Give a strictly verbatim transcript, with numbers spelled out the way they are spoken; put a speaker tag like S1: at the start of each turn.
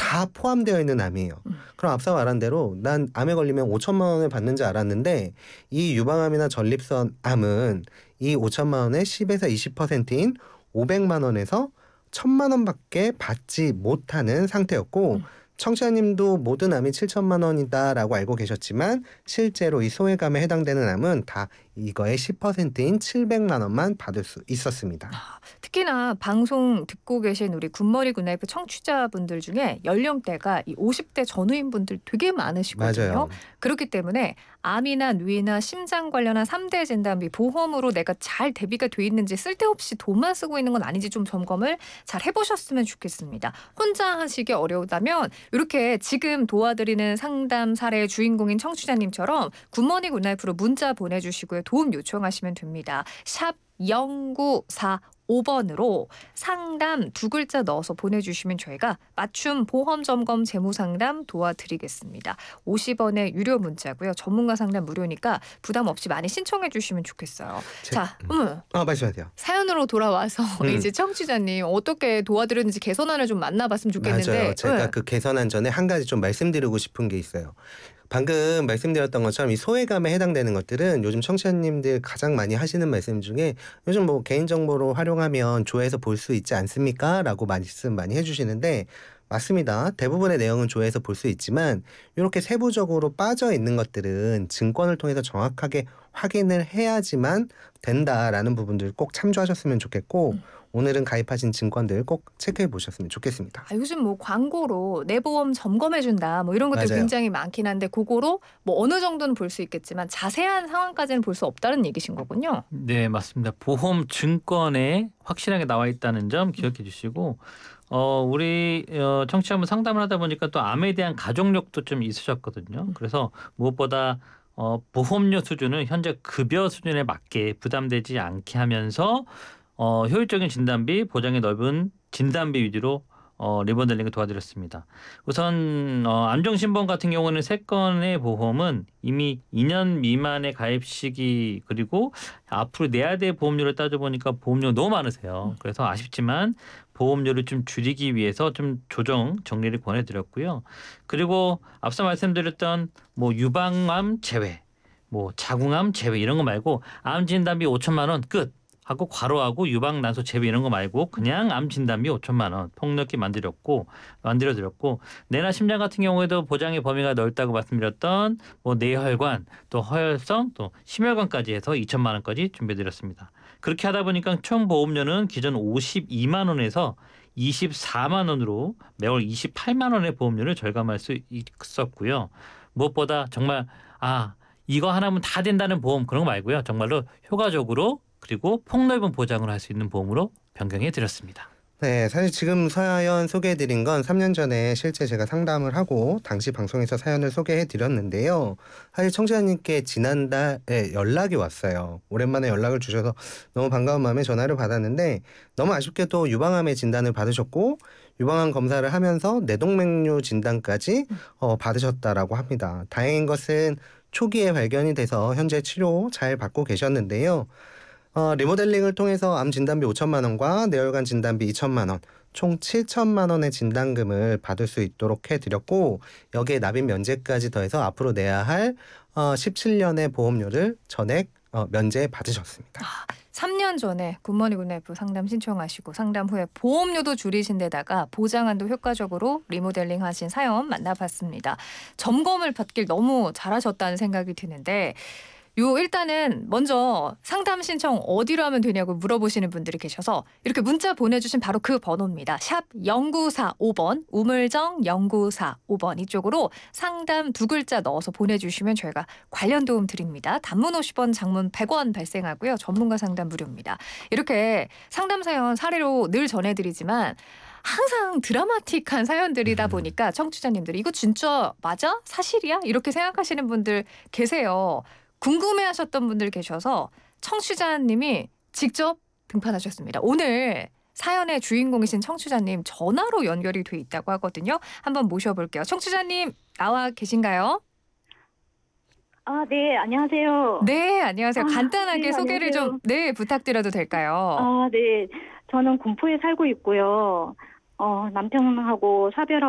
S1: 다 포함되어 있는 암이에요.
S2: 음.
S1: 그럼 앞서 말한 대로 난 암에 걸리면 오천만 원을 받는 줄 알았는데 이 유방암이나 전립선 암은 이 오천만 원의 십에서 이십 퍼센트인 오백만 원에서 천만 원밖에 받지 못하는 상태였고
S2: 음.
S1: 청취자님도 모든 암이 칠천만 원이다라고 알고 계셨지만 실제로 이 소외감에 해당되는 암은 다 이거의 십 퍼센트인 칠백만 원만 받을 수 있었습니다.
S2: 특히나 방송 듣고 계신 우리 굿모닝 굿나잇 청취자분들 중에 연령대가 이 오십 대 전후인분들 되게 많으시거든요.
S1: 맞아요.
S2: 그렇기 때문에 암이나 뇌나 심장 관련한 삼 대 진단비 보험으로 내가 잘 대비가 돼 있는지 쓸데없이 돈만 쓰고 있는 건 아닌지 좀 점검을 잘 해보셨으면 좋겠습니다. 혼자 하시기 어려우다면 이렇게 지금 도와드리는 상담 사례의 주인공인 청취자님처럼 굿모닝 굿나잇으로 문자 보내주시고요. 도움 요청하시면 됩니다. 샵 영구사오 번으로 상담 두 글자 넣어서 보내주시면 저희가 맞춤 보험 점검 재무 상담 도와드리겠습니다. 오십 원의 유료 문자고요. 전문가 상담 무료니까 부담 없이 많이 신청해 주시면 좋겠어요.
S1: 제,
S2: 자,
S1: 음.
S2: 음.
S1: 아, 말씀하세요.
S2: 사연으로 돌아와서
S1: 음.
S2: 이제 청취자님 어떻게 도와드렸는지 개선안을 좀 만나봤으면 좋겠는데.
S1: 맞아요. 제가
S2: 네.
S1: 그 개선안 전에 한 가지 좀 말씀드리고 싶은 게 있어요. 방금 말씀드렸던 것처럼 이 소외감에 해당되는 것들은 요즘 청취자님들 가장 많이 하시는 말씀 중에 요즘 뭐 개인정보로 활용하면 조회해서 볼 수 있지 않습니까? 라고 말씀 많이 해주시는데 맞습니다. 대부분의 내용은 조회해서 볼 수 있지만 이렇게 세부적으로 빠져 있는 것들은 증권을 통해서 정확하게 확인을 해야지만 된다라는 부분들 꼭 참조하셨으면 좋겠고
S2: 음.
S1: 오늘은 가입하신 증권들 꼭 체크해 보셨으면 좋겠습니다.
S2: 아, 요즘 뭐 광고로 내 보험 점검해준다 뭐 이런 것들
S1: 맞아요.
S2: 굉장히 많긴 한데 그거로 뭐 어느 정도는 볼 수 있겠지만 자세한 상황까지는 볼 수 없다는 얘기신 거군요.
S3: 네, 맞습니다. 보험 증권에 확실하게 나와 있다는 점 기억해 주시고 어, 우리 어, 청취자분 상담을 하다 보니까 또 암에 대한 가족력도 좀 있으셨거든요. 그래서 무엇보다 어, 보험료 수준은 현재 급여 수준에 맞게 부담되지 않게 하면서 어, 효율적인 진단비, 보장이 넓은 진단비 위주로 어, 리모델링을 도와드렸습니다. 우선 어, 암정신보험 같은 경우는 세 건의 보험은 이미 이 년 미만의 가입 시기 그리고 앞으로 내야 될 보험료를 따져보니까 보험료가 너무 많으세요. 그래서 아쉽지만 보험료를 좀 줄이기 위해서 좀 조정 정리를 권해드렸고요. 그리고 앞서 말씀드렸던 뭐 유방암 제외, 뭐 자궁암 제외 이런 거 말고 암 진단비 오천만 원 끝. 하고 괄호하고 유방난소 제외 이런 거 말고 그냥 암 진단비 오천만 원 폭넓게 만들었고 만들어드렸고 뇌나 심장 같은 경우에도 보장의 범위가 넓다고 말씀드렸던 뭐 뇌혈관 또 허혈성 또 심혈관까지 해서 이천만 원까지 준비해드렸습니다. 그렇게 하다 보니까 총 보험료는 기존 오십이만 원에서 이십사만 원으로 매월 이십팔만 원의 보험료를 절감할 수 있었고요. 무엇보다 정말 아 이거 하나면 다 된다는 보험 그런 거 말고요. 정말로 효과적으로 그리고 폭넓은 보장을 할 수 있는 보험으로 변경해 드렸습니다.
S1: 네, 사실 지금 사연 소개해드린 건 삼 년 전에 실제 제가 상담을 하고 당시 방송에서 사연을 소개해드렸는데요. 사실 청취자님께 지난달에 연락이 왔어요. 오랜만에 연락을 주셔서 너무 반가운 마음에 전화를 받았는데 너무 아쉽게도 유방암의 진단을 받으셨고 유방암 검사를 하면서 뇌동맥류 진단까지 어, 받으셨다라고 합니다. 다행인 것은 초기에 발견이 돼서 현재 치료 잘 받고 계셨는데요. 어, 리모델링을 통해서 암 진단비 오천만 원과 뇌혈관 진단비 이천만 원, 총 칠천만 원의 진단금을 받을 수 있도록 해드렸고 여기에 납입 면제까지 더해서 앞으로 내야 할 어, 십칠 년의 보험료를 전액 어, 면제 받으셨습니다.
S2: 아, 삼 년 전에 굿모닝 굿나잇 상담 신청하시고 상담 후에 보험료도 줄이신 데다가 보장안도 효과적으로 리모델링 하신 사연 만나봤습니다. 점검을 받길 너무 잘하셨다는 생각이 드는데 요 일단은 먼저 상담 신청 어디로 하면 되냐고 물어보시는 분들이 계셔서 이렇게 문자 보내주신 바로 그 번호입니다. 샵 영구사오 번 우물정 영구사오 번 이쪽으로 상담 두 글자 넣어서 보내주시면 저희가 관련 도움 드립니다. 단문 오십 원 장문 백 원 발생하고요. 전문가 상담 무료입니다. 이렇게 상담 사연 사례로 늘 전해드리지만 항상 드라마틱한 사연들이다 보니까 청취자님들이 이거 진짜 맞아? 사실이야? 이렇게 생각하시는 분들 계세요. 궁금해하셨던 분들 계셔서 청취자님이 직접 등판하셨습니다. 오늘 사연의 주인공이신 청취자님 전화로 연결이 돼 있다고 하거든요. 한번 모셔볼게요. 청취자님 나와 계신가요?
S4: 아, 네, 안녕하세요.
S2: 네, 안녕하세요.
S4: 아,
S2: 간단하게
S4: 네,
S2: 소개를
S4: 안녕하세요.
S2: 좀 네, 부탁드려도 될까요?
S4: 아, 네. 저는 군포에 살고 있고요. 어, 남편하고 사별하고